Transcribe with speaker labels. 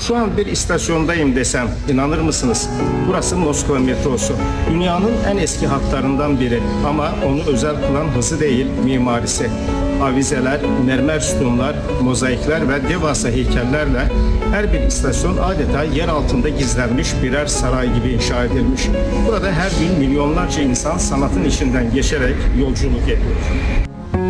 Speaker 1: Şu an bir istasyondayım desem inanır mısınız? Burası Moskova metrosu. Dünyanın en eski hatlarından biri ama onu özel kılan hızı değil, mimarisi. Avizeler, mermer sütunlar, mozaikler ve devasa heykellerle her bir istasyon adeta yer altında gizlenmiş birer saray gibi inşa edilmiş. Burada her gün milyonlarca insan sanatın içinden geçerek yolculuk ediyor.